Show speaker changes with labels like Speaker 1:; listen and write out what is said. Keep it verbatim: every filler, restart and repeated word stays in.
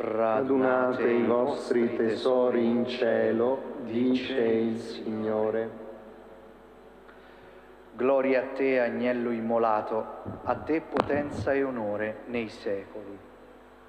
Speaker 1: radunate i vostri tesori in cielo, dice il Signore.
Speaker 2: Gloria a te, agnello immolato, a te potenza e onore nei secoli.